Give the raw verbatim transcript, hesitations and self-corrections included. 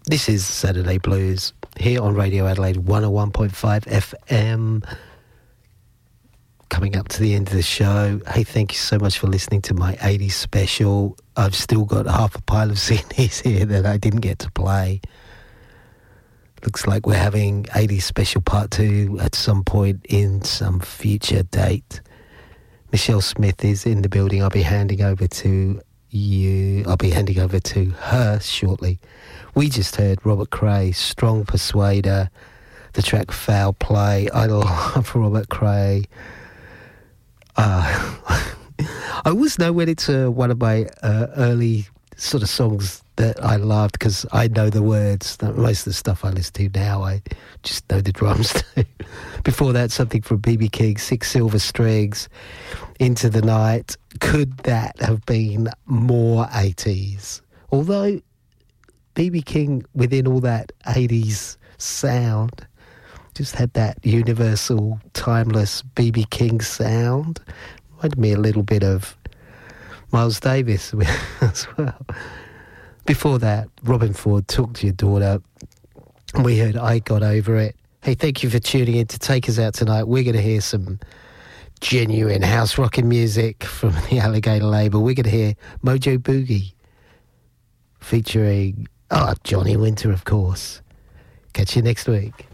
This is Saturday Blues here on Radio Adelaide one oh one point five F M. Coming up to the end of the show. Hey, thank you so much for listening to my eighties special. I've still got half a pile of C Ds here that I didn't get to play. Looks like we're having eighties special part two at some point in some future date. Michelle Smith is in the building. I'll be handing over to you. I'll be handing over to her shortly. We just heard Robert Cray, Strong Persuader, the track Foul Play. I love Robert Cray. Uh, I always know when it's uh, one of my uh, early sort of songs that I loved because I know the words. Most of the stuff I listen to now, I just know the drums too. Before that, something from B B King, Six Silver Strings, Into the Night. Could that have been more eighties? Although B B King, within all that eighties sound, just had that universal, timeless B B King sound. Reminded me a little bit of Miles Davis as well. Before that, Robin Ford, Talk to Your Daughter. We heard I Got Over It. Hey, thank you for tuning in to take us out tonight. We're going to hear some genuine house rocking music from the Alligator label. We're going to hear Mojo Boogie featuring oh, Johnny Winter, of course. Catch you next week.